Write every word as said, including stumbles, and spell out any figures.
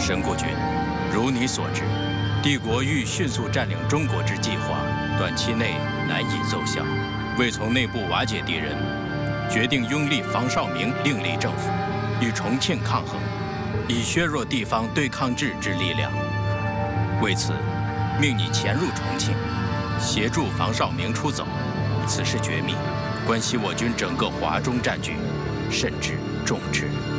神谷君，如你所知，帝国欲迅速占领中国之计划，短期内难以奏效。为从内部瓦解敌人，决定拥立房绍明另立政府，与重庆抗衡，以削弱地方对抗制之力量。为此，命你潜入重庆，协助房绍明出走。此事绝密，关系我军整个华中战局，慎之重之。